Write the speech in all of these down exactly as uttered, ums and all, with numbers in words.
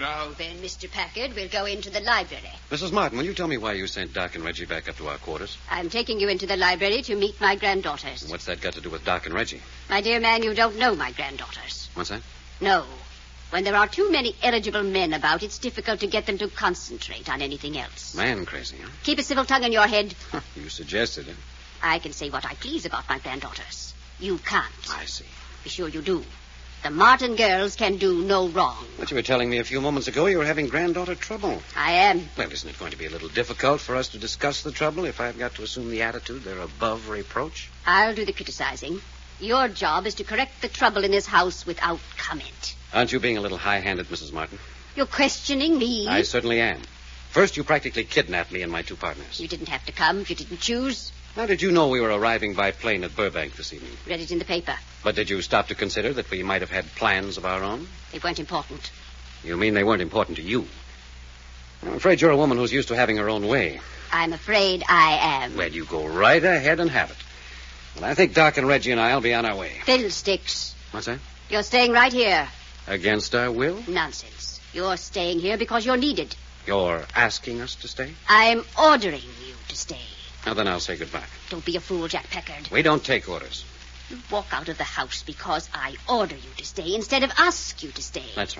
Now then, Mister Packard, we'll go into the library. Missus Martin, will you tell me why you sent Doc and Reggie back up to our quarters? I'm taking you into the library to meet my granddaughters. And what's that got to do with Doc and Reggie? My dear man, you don't know my granddaughters. What's that? No. When there are too many eligible men about, it's difficult to get them to concentrate on anything else. Man crazy, huh? Keep a civil tongue in your head. You suggested it. I can say what I please about my granddaughters. You can't. I see. Be sure you do. The Martin girls can do no wrong. But you were telling me a few moments ago you were having granddaughter trouble. I am. Well, isn't it going to be a little difficult for us to discuss the trouble if I've got to assume the attitude they're above reproach? I'll do the criticizing. Your job is to correct the trouble in this house without comment. Aren't you being a little high-handed, Missus Martin? You're questioning me? I certainly am. First, you practically kidnapped me and my two partners. You didn't have to come if you didn't choose. How did you know we were arriving by plane at Burbank this evening? Read it in the paper. But did you stop to consider that we might have had plans of our own? They weren't important. You mean they weren't important to you? I'm afraid you're a woman who's used to having her own way. I'm afraid I am. Well, you go right ahead and have it. Well, I think Doc and Reggie and I'll be on our way. Fiddlesticks. What's that? You're staying right here. Against our will? Nonsense. You're staying here because you're needed. You're asking us to stay? I'm ordering you to stay. Now, then I'll say goodbye. Don't be a fool, Jack Packard. We don't take orders. You walk out of the house because I order you to stay instead of ask you to stay. That's right.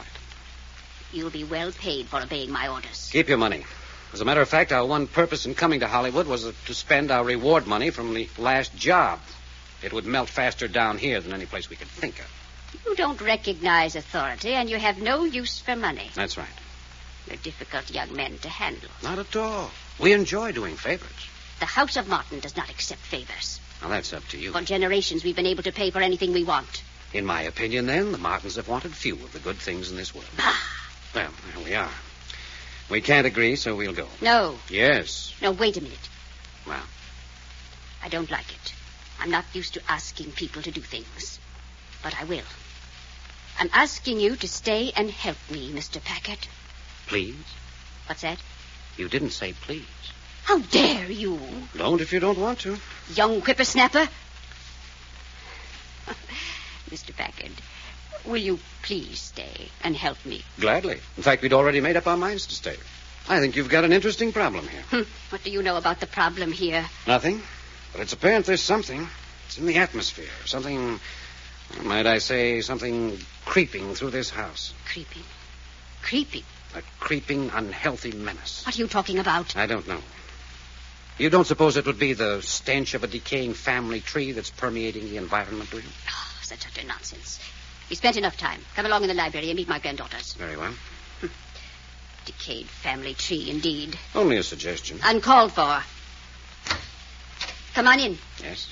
You'll be well paid for obeying my orders. Keep your money. As a matter of fact, our one purpose in coming to Hollywood was to spend our reward money from the last job. It would melt faster down here than any place we could think of. You don't recognize authority, and you have no use for money. That's right. You're difficult young men to handle. Not at all. We enjoy doing favors. The House of Martin does not accept favors. Now, that's up to you. For generations, we've been able to pay for anything we want. In my opinion, then, the Martins have wanted few of the good things in this world. Bah! Well, there we are. We can't agree, so we'll go. No. Yes. No, wait a minute. Well? I don't like it. I'm not used to asking people to do things. But I will. I'm asking you to stay and help me, Mister Packard. Please? What's that? You didn't say please. How dare you? Don't if you don't want to. Young whippersnapper. Mister Packard, will you please stay and help me? Gladly. In fact, we'd already made up our minds to stay. I think you've got an interesting problem here. What do you know about the problem here? Nothing. But it's apparent there's something. It's in the atmosphere. Something, might I say, something creeping through this house. Creeping? Creeping? A creeping, unhealthy menace. What are you talking about? I don't know. You don't suppose it would be the stench of a decaying family tree that's permeating the environment, do you? Oh, such utter nonsense. We spent enough time. Come along in the library and meet my granddaughters. Very well. Decayed family tree, indeed. Only a suggestion. Uncalled for. Come on in. Yes.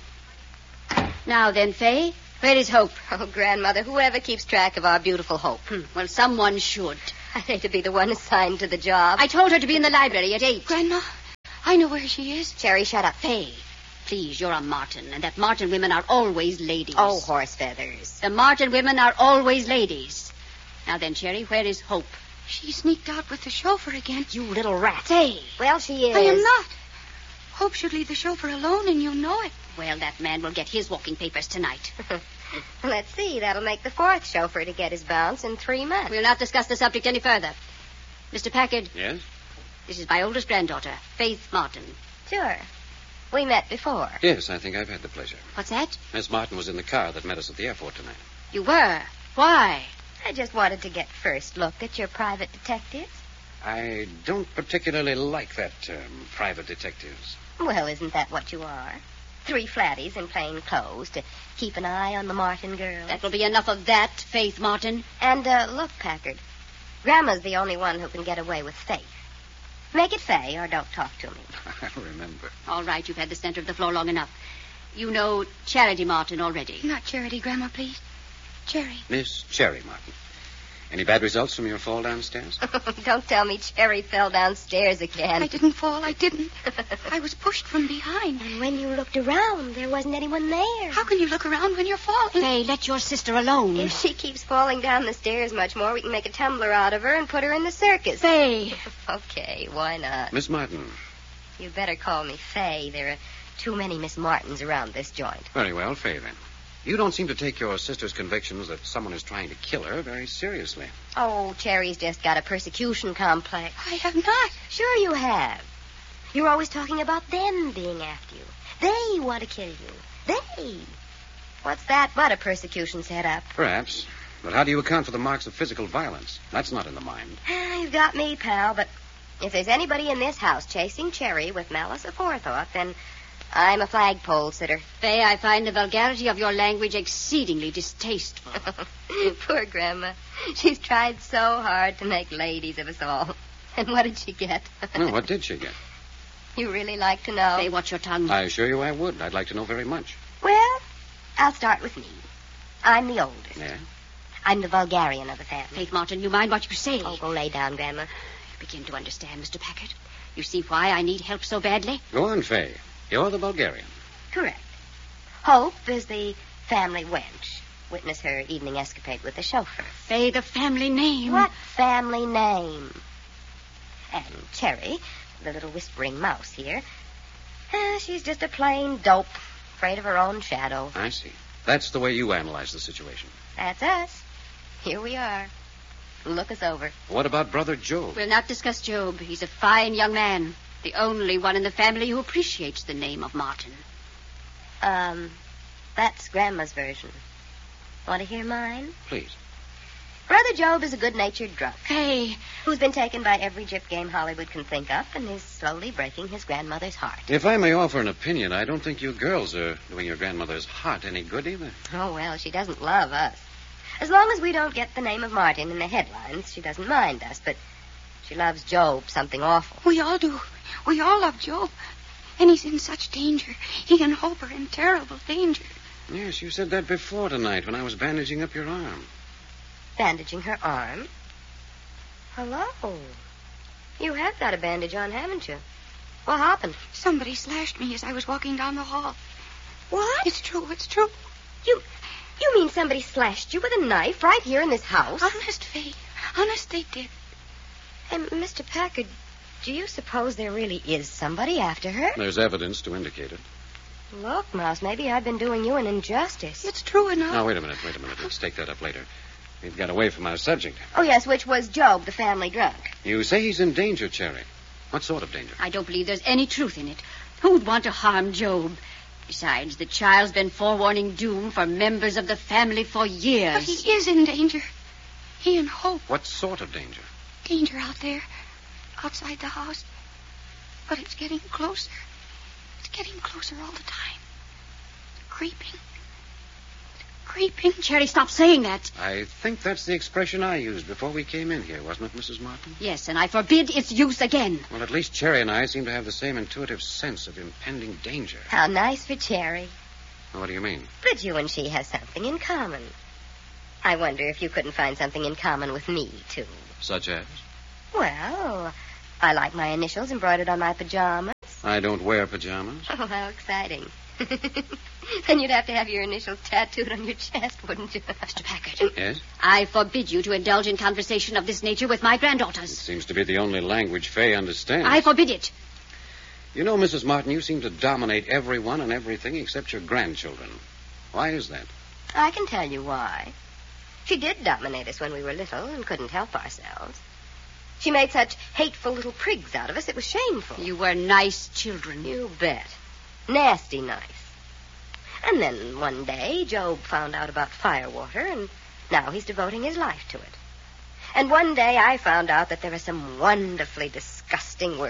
Now then, Fay, where is Hope? Oh, Grandmother, whoever keeps track of our beautiful Hope? Hmm. Well, someone should. I hate to be the one assigned to the job. I told her to be in the library at eight. Grandma, I know where she is. Cherry, shut up. Fay, please, you're a Martin, and that Martin women are always ladies. Oh, horse feathers. The Martin women are always ladies. Now then, Cherry, where is Hope? She sneaked out with the chauffeur again. You little rat. Fay. Well, she is. I am not. Hope should leave the chauffeur alone, and you know it. Well, that man will get his walking papers tonight. Let's see. That'll make the fourth chauffeur to get his bounce in three months. We'll not discuss the subject any further. Mister Packard. Yes? This is my oldest granddaughter, Faith Martin. Sure. We met before. Yes, I think I've had the pleasure. What's that? Miss Martin was in the car that met us at the airport tonight. You were? Why? I just wanted to get first look at your private detectives. I don't particularly like that term, private detectives. Well, isn't that what you are? Three flatties in plain clothes to keep an eye on the Martin girls. That will be enough of that, Faith Martin. And, uh, look, Packard, Grandma's the only one who can get away with Faith. Make it Fay or don't talk to me. I remember. All right, you've had the center of the floor long enough. You know Charity Martin already. Not Charity, Grandma, please. Cherry. Miss Cherry Martin. Any bad results from your fall downstairs? Don't tell me Cherry fell downstairs again. I didn't fall. I didn't. I was pushed from behind. And when you looked around, there wasn't anyone there. How can you look around when you're falling? Fay, let your sister alone. If she keeps falling down the stairs much more, we can make a tumbler out of her and put her in the circus. Fay. Okay, why not? Miss Martin. You'd better call me Fay. There are too many Miss Martins around this joint. Very well, Fay, then. You don't seem to take your sister's convictions that someone is trying to kill her very seriously. Oh, Cherry's just got a persecution complex. I have not. Sure you have. You're always talking about them being after you. They want to kill you. They. What's that but a persecution setup? Perhaps. But how do you account for the marks of physical violence? That's not in the mind. You've got me, pal, but if there's anybody in this house chasing Cherry with malice aforethought, then I'm a flagpole sitter. Fay, I find the vulgarity of your language exceedingly distasteful. Poor Grandma. She's tried so hard to make ladies of us all. And what did she get? Well, what did she get? You really like to know? Fay, watch your tongue. I assure you I would. I'd like to know very much. Well, I'll start with me. I'm the oldest. Yeah? I'm the vulgarian of the family. Faith Martin, you mind what you say? Oh, go lay down, Grandma. I begin to understand, Mister Packard. You see why I need help so badly? Go on, Fay. You're the Bulgarian. Correct. Hope is the family wench. Witness her evening escapade with the chauffeur. Fay, the family name. What family name? And Cherry, the little whispering mouse here, eh, she's just a plain dope, afraid of her own shadow. I see. That's the way you analyze the situation. That's us. Here we are. Look us over. What about Brother Job? We'll not discuss Job. He's a fine young man. The only one in the family who appreciates the name of Martin. Um, that's Grandma's version. Want to hear mine? Please. Brother Job is a good-natured drunk Fay. who's been taken by every gyp game Hollywood can think up and is slowly breaking his grandmother's heart. If I may offer an opinion, I don't think you girls are doing your grandmother's heart any good either. Oh, well, she doesn't love us. As long as we don't get the name of Martin in the headlines, she doesn't mind us, but she loves Job something awful. We all do. We all love Job. And he's in such danger. He and Hope are in terrible danger. Yes, you said that before tonight when I was bandaging up your arm. Bandaging her arm? Hello. You have got a bandage on, haven't you? What happened? Somebody slashed me as I was walking down the hall. What? It's true, it's true. You you mean somebody slashed you with a knife right here in this house? Honest, Fay. Honest, they did. And, Mister Packard, do you suppose there really is somebody after her? There's evidence to indicate it. Look, Mouse, maybe I've been doing you an injustice. It's true enough. Now, wait a minute, wait a minute. Let's take that up later. We've got away from our subject. Oh, yes, which was Job, the family drunk. You say he's in danger, Cherry. What sort of danger? I don't believe there's any truth in it. Who'd want to harm Job? Besides, the child's been forewarning doom for members of the family for years. But he is in danger. He and Hope. What sort of danger? Danger out there. Outside the house. But it's getting closer. It's getting closer all the time. Creeping. Creeping. Cherry, stop saying that. I think that's the expression I used before we came in here, wasn't it, Missus Martin? Yes, and I forbid its use again. Well, at least Cherry and I seem to have the same intuitive sense of impending danger. How nice for Cherry. What do you mean? But you and she have something in common. I wonder if you couldn't find something in common with me, too. Such as? Well, I like my initials embroidered on my pajamas. I don't wear pajamas. Oh, how exciting. Then you'd have to have your initials tattooed on your chest, wouldn't you? Mister Packard. Yes? I forbid you to indulge in conversation of this nature with my granddaughters. It seems to be the only language Fay understands. I forbid it. You know, Missus Martin, you seem to dominate everyone and everything except your grandchildren. Why is that? I can tell you why. She did dominate us when we were little and couldn't help ourselves. She made such hateful little prigs out of us, it was shameful. You were nice children. You bet. Nasty nice. And then one day, Job found out about firewater, and now he's devoting his life to it. And one day I found out that there are some wonderfully disgusting words